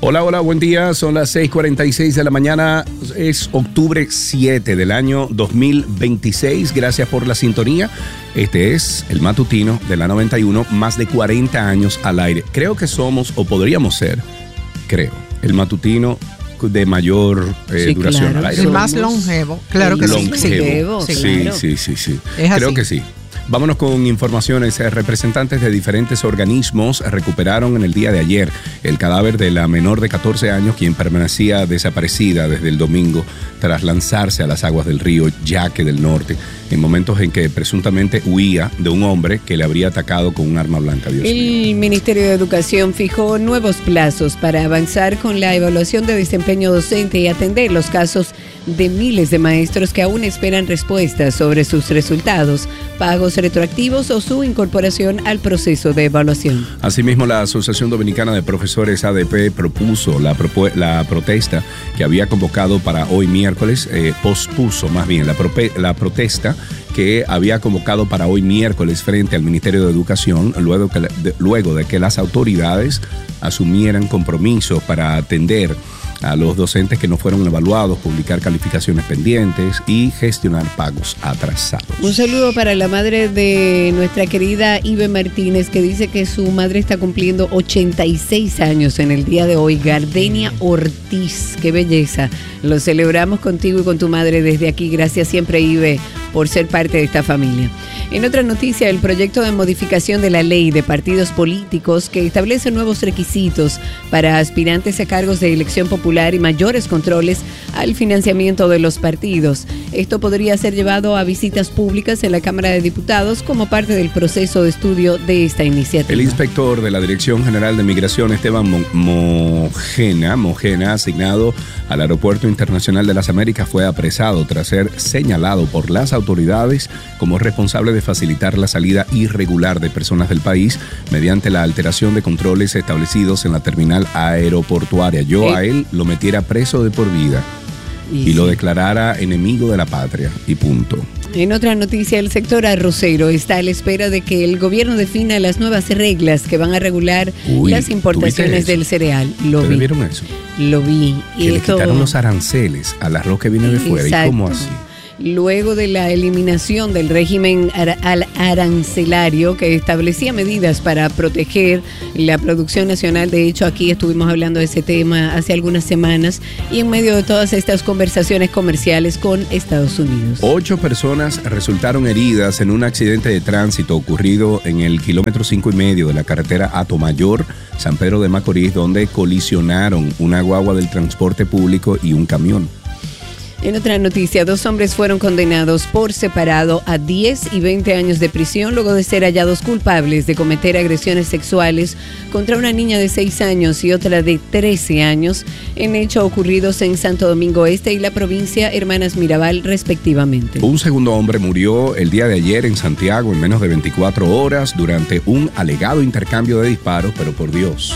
Hola, hola, buen día. Son las 6:46 de la mañana. Es octubre 7 del año 2026. Gracias por la sintonía. Este es el matutino de la 91, más de 40 años al aire. Creo que somos, o podríamos ser, el matutino de mayor duración al aire. El más longevo, claro que longevo. Sí. Sí. Es Creo así. que sí. Vámonos con informaciones. Representantes de diferentes organismos recuperaron en el día de ayer el cadáver de la menor de 14 años, quien permanecía desaparecida desde el domingo tras lanzarse a las aguas del río Yaque del Norte, en momentos en que presuntamente huía de un hombre que le habría atacado con un arma blanca. El Ministerio de Educación fijó nuevos plazos para avanzar con la evaluación de desempeño docente y atender los casos de miles de maestros que aún esperan respuestas sobre sus resultados, pagos retroactivos o su incorporación al proceso de evaluación. Asimismo, la Asociación Dominicana de Profesores ADP propuso la protesta que había convocado para hoy miércoles, pospuso más bien la protesta que había convocado para hoy miércoles frente al Ministerio de Educación, luego de que las autoridades asumieran compromisos para atender a los docentes que no fueron evaluados, publicar calificaciones pendientes y gestionar pagos atrasados. Un saludo para la madre de nuestra querida Ibe Martínez, que dice que su madre está cumpliendo 86 años en el día de hoy. Gardenia Ortiz, qué belleza. Lo celebramos contigo y con tu madre desde aquí. Gracias siempre, Ibe, por ser parte de esta familia. En otra noticia, el proyecto de modificación de la ley de partidos políticos que establece nuevos requisitos para aspirantes a cargos de elección popular y mayores controles al financiamiento de los partidos. Esto podría ser llevado a visitas públicas en la Cámara de Diputados como parte del proceso de estudio de esta iniciativa. El inspector de la Dirección General de Migración, Esteban Mojena, asignado al Aeropuerto Internacional de las Américas, fue apresado tras ser señalado por las autoridades como responsable de facilitar la salida irregular de personas del país mediante la alteración de controles establecidos en la terminal aeroportuaria. Yo a él lo metiera preso de por vida y lo declarara enemigo de la patria y punto. En otra noticia, el sector arrocero está a la espera de que el gobierno defina las nuevas reglas que van a regular las importaciones del cereal. ¿Ustedes vieron eso? Lo vi. Que le quitaron los aranceles al arroz que viene de fuera. Exacto. ¿Y cómo así? Luego de la eliminación del régimen arancelario que establecía medidas para proteger la producción nacional. De hecho, aquí estuvimos hablando de ese tema hace algunas semanas y en medio de todas estas conversaciones comerciales con Estados Unidos. 8 personas resultaron heridas en un accidente de tránsito ocurrido en el kilómetro 5,5 de la carretera Atomayor, San Pedro de Macorís, donde colisionaron una guagua del transporte público y un camión. En otra noticia, 2 hombres fueron condenados por separado a 10 y 20 años de prisión luego de ser hallados culpables de cometer agresiones sexuales contra una niña de 6 años y otra de 13 años en hechos ocurridos en Santo Domingo Este y la provincia Hermanas Mirabal, respectivamente. Un segundo hombre murió el día de ayer en Santiago en menos de 24 horas durante un alegado intercambio de disparos, pero por Dios.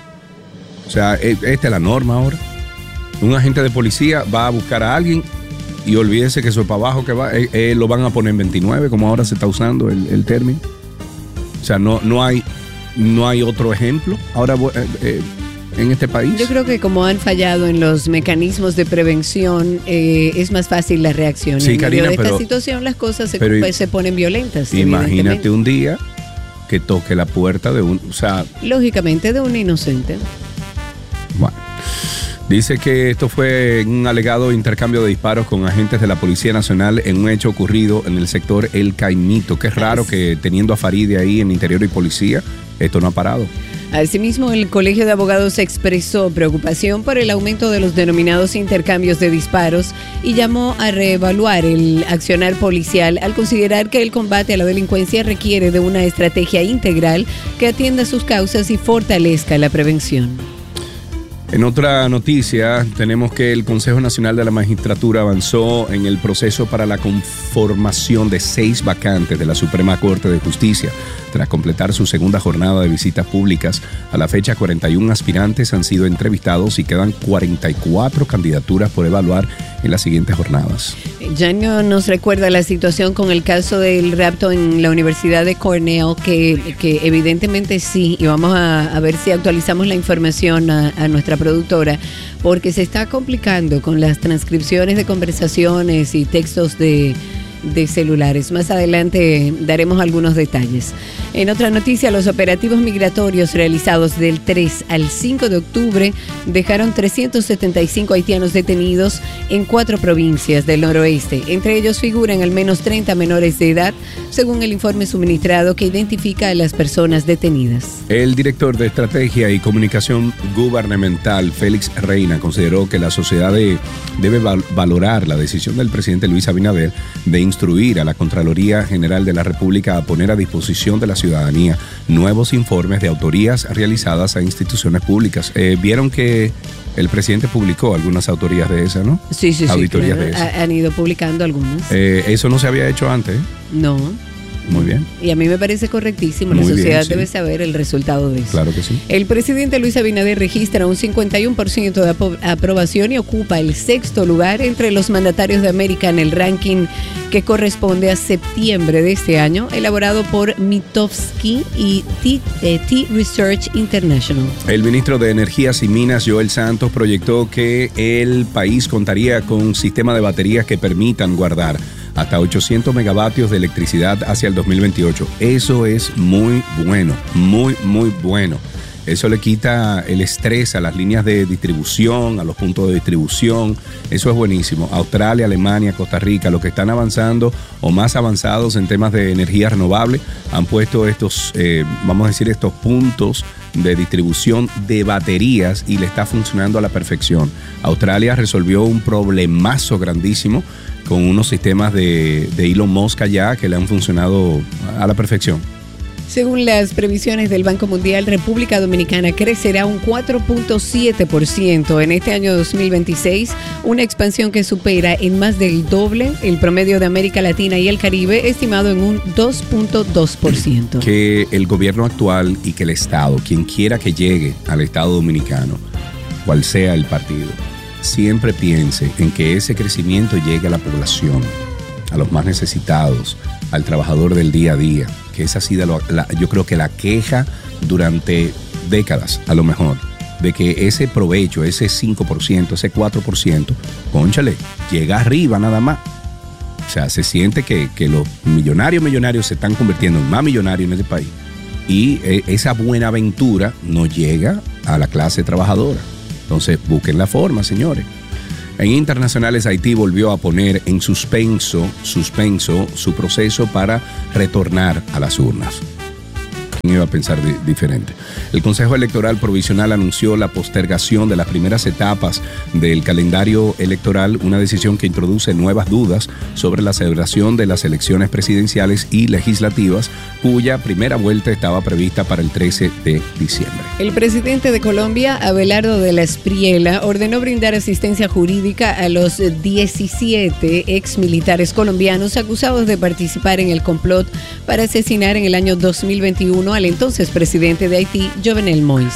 O sea, esta es la norma ahora. Un agente de policía va a buscar a alguien y olvídese que eso es para abajo que va, lo van a poner en 29, como ahora se está usando el término. O sea, no hay otro ejemplo ahora en este país. Yo creo que como han fallado en los mecanismos de prevención, es más fácil la reacción. Sí, en Karina, medio de esta pero situación las cosas se ponen violentas. Imagínate un día que toque la puerta de un... O sea, lógicamente de un inocente. Bueno. Dice que esto fue un alegado intercambio de disparos con agentes de la Policía Nacional en un hecho ocurrido en el sector El Caimito. Qué raro que teniendo a Faride ahí en Interior y Policía, esto no ha parado. Asimismo, el Colegio de Abogados expresó preocupación por el aumento de los denominados intercambios de disparos y llamó a reevaluar el accionar policial al considerar que el combate a la delincuencia requiere de una estrategia integral que atienda sus causas y fortalezca la prevención. En otra noticia, tenemos que el Consejo Nacional de la Magistratura avanzó en el proceso para la conformación de 6 vacantes de la Suprema Corte de Justicia. Tras completar su segunda jornada de visitas públicas, a la fecha 41 aspirantes han sido entrevistados y quedan 44 candidaturas por evaluar en las siguientes jornadas. Ya no nos recuerda la situación con el caso del rapto en la Universidad de Cornell, que evidentemente sí, y vamos a ver si actualizamos la información a nuestra productora, porque se está complicando con las transcripciones de conversaciones y textos de celulares. Más adelante daremos algunos detalles. En otra noticia, los operativos migratorios realizados del 3 al 5 de octubre dejaron 375 haitianos detenidos en 4 provincias del noroeste. Entre ellos figuran al menos 30 menores de edad, según el informe suministrado que identifica a las personas detenidas. El director de Estrategia y Comunicación Gubernamental, Félix Reina, consideró que la sociedad debe valorar la decisión del presidente Luis Abinader de instruir a la Contraloría General de la República a poner a disposición de la ciudadanía nuevos informes de autorías realizadas a instituciones públicas. Vieron que el presidente publicó algunas autorías de esas, ¿no? Sí, auditorías claro. de esas. Han ido publicando algunas. Eso no se había hecho antes. No. Muy bien. Y a mí me parece correctísimo. La sociedad debe saber el resultado de eso. Claro que sí. El presidente Luis Abinader registra un 51% de aprobación y ocupa el 6º lugar entre los mandatarios de América en el ranking que corresponde a septiembre de este año, elaborado por Mitofsky y T-Research International. El ministro de Energías y Minas, Joel Santos, proyectó que el país contaría con un sistema de baterías que permitan guardar hasta 800 megavatios de electricidad hacia el 2028. Eso es muy bueno, muy bueno. Eso le quita el estrés a las líneas de distribución, a los puntos de distribución. Eso es buenísimo. Australia, Alemania, Costa Rica, los que están avanzando o más avanzados en temas de energía renovable, han puesto estos, estos puntos de distribución de baterías y le está funcionando a la perfección. Australia resolvió un problemazo grandísimo con unos sistemas de Elon Musk allá que le han funcionado a la perfección. Según las previsiones del Banco Mundial, República Dominicana crecerá un 4.7% en este año 2026, una expansión que supera en más del doble el promedio de América Latina y el Caribe, estimado en un 2.2%. Que el gobierno actual y que el Estado, quien quiera que llegue al Estado dominicano, cual sea el partido, siempre piense en que ese crecimiento llegue a la población, a los más necesitados, al trabajador del día a día, que esa ha sido yo creo que la queja durante décadas, a lo mejor, de que ese provecho, ese 5%, ese 4%, cónchale, llega arriba nada más. O sea, se siente que los millonarios se están convirtiendo en más millonarios en este país y esa buena aventura no llega a la clase trabajadora. Entonces, busquen la forma, señores. En internacionales, Haití volvió a poner en suspenso su proceso para retornar a las urnas. ¿Quién iba a pensar diferente? El Consejo Electoral Provisional anunció la postergación de las primeras etapas del calendario electoral, una decisión que introduce nuevas dudas sobre la celebración de las elecciones presidenciales y legislativas, cuya primera vuelta estaba prevista para el 13 de diciembre. El presidente de Colombia, Abelardo de la Espriella, ordenó brindar asistencia jurídica a los 17 exmilitares colombianos acusados de participar en el complot para asesinar en el año 2021 al entonces presidente de Haití, Jovenel Moïse.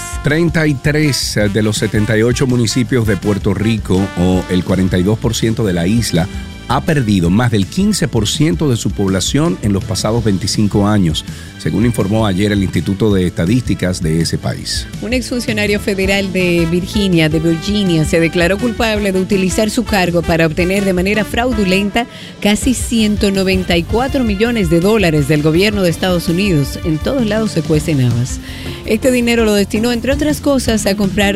33 de los 78 municipios de Puerto Rico, o el 42% de la isla, ha perdido más del 15% de su población en los pasados 25 años, según informó ayer el Instituto de Estadísticas de ese país. Un exfuncionario federal de Virginia, se declaró culpable de utilizar su cargo para obtener de manera fraudulenta casi $194 millones del gobierno de Estados Unidos. En todos lados se cuecen habas. Este dinero lo destinó, entre otras cosas, a comprar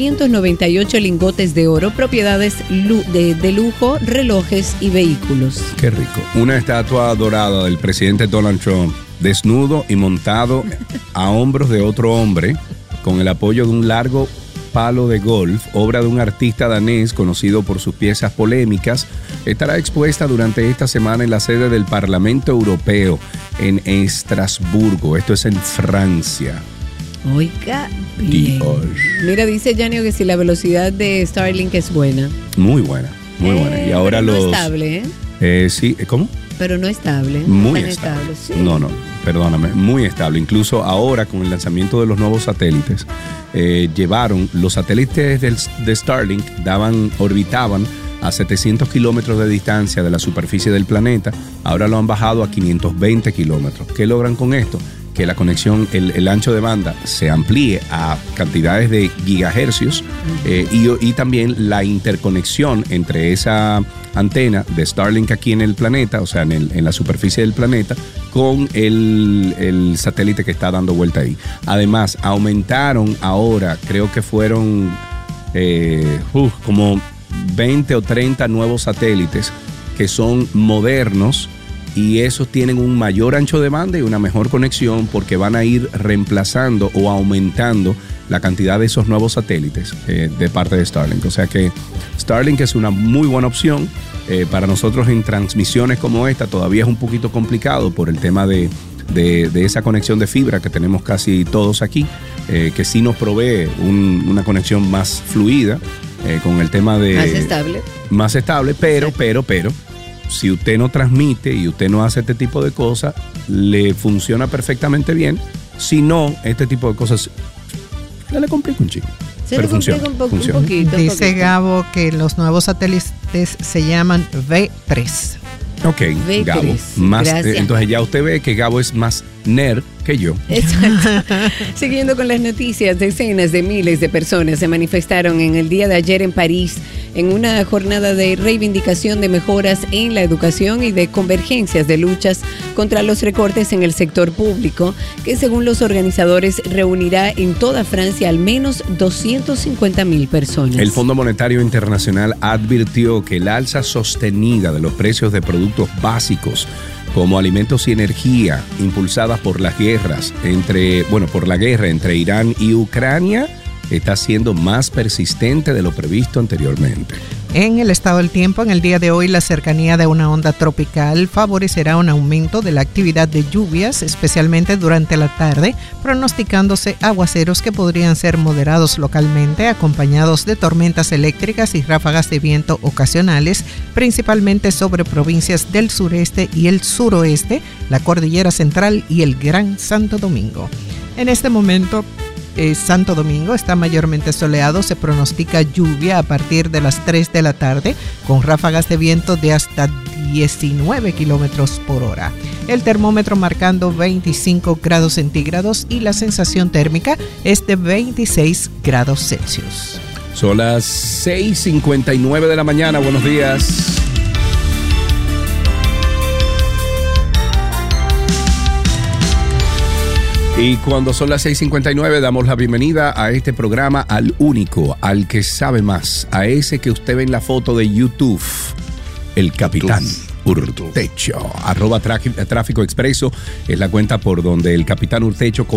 298 lingotes de oro, propiedades de lujo, relojes y vehículos. Qué rico. Una estatua dorada del presidente Donald Trump, desnudo y montado a hombros de otro hombre, con el apoyo de un largo palo de golf, obra de un artista danés conocido por sus piezas polémicas, estará expuesta durante esta semana en la sede del Parlamento Europeo en Estrasburgo. Esto es en Francia. Oiga, bien. Dios. Mira, dice Janio que si la velocidad de Starlink es buena. Muy buena, muy buena. Y ahora no estable, sí, ¿cómo? Pero no estable. Muy estable. Sí. No, perdóname, muy estable. Incluso ahora con el lanzamiento de los nuevos satélites, llevaron los satélites de Starlink, orbitaban a 700 kilómetros de distancia de la superficie del planeta. Ahora lo han bajado a 520 kilómetros. ¿Qué logran con esto? que la conexión, el ancho de banda se amplíe a cantidades de gigahercios y también la interconexión entre esa antena de Starlink aquí en el planeta, o sea, en la superficie del planeta, con el satélite que está dando vuelta ahí. Además, aumentaron ahora, creo que fueron como 20 o 30 nuevos satélites que son modernos, y esos tienen un mayor ancho de banda y una mejor conexión, porque van a ir reemplazando o aumentando la cantidad de esos nuevos satélites de parte de Starlink. O sea que Starlink es una muy buena opción. Para nosotros en transmisiones como esta todavía es un poquito complicado por el tema de esa conexión de fibra que tenemos casi todos aquí, que sí nos provee una conexión más fluida, con el tema de... Más estable, pero si usted no transmite y usted no hace este tipo de cosas, le funciona perfectamente bien. Si no, este tipo de cosas le complica un chico. Pero funciona. Un poquito. Dice Gabo que los nuevos satélites se llaman V3. Ok, V3. Gabo. Entonces ya usted ve que Gabo es más nerd que yo. Exacto. Siguiendo con las noticias, decenas de miles de personas se manifestaron en el día de ayer en París en una jornada de reivindicación de mejoras en la educación y de convergencias de luchas contra los recortes en el sector público, que según los organizadores reunirá en toda Francia al menos 250.000 personas. El Fondo Monetario Internacional advirtió que el alza sostenida de los precios de productos básicos como alimentos y energía, impulsadas por las guerras por la guerra entre Irán y Ucrania, está siendo más persistente de lo previsto anteriormente. En el estado del tiempo, en el día de hoy, la cercanía de una onda tropical favorecerá un aumento de la actividad de lluvias, especialmente durante la tarde, pronosticándose aguaceros que podrían ser moderados localmente, acompañados de tormentas eléctricas y ráfagas de viento ocasionales, principalmente sobre provincias del sureste y el suroeste, la Cordillera Central y el Gran Santo Domingo. En este momento, Santo Domingo está mayormente soleado, se pronostica lluvia a partir de las 3 de la tarde con ráfagas de viento de hasta 19 kilómetros por hora. El termómetro marcando 25 grados centígrados y la sensación térmica es de 26 grados Celsius. Son las 6:59 de la mañana. Buenos días. Y cuando son las 6:59 damos la bienvenida a este programa al único, al que sabe más, a ese que usted ve en la foto de YouTube, el Capitán Urtecho. @Tráfico Expreso es la cuenta por donde el Capitán Urtecho